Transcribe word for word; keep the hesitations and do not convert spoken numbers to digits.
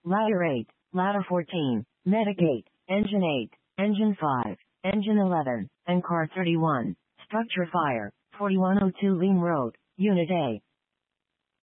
Ladder eight, Ladder fourteen, Medic eight, Engine eight, Engine five, Engine eleven, and Car thirty-one. Structure Fire, forty-one oh two Leam Road, Unit A.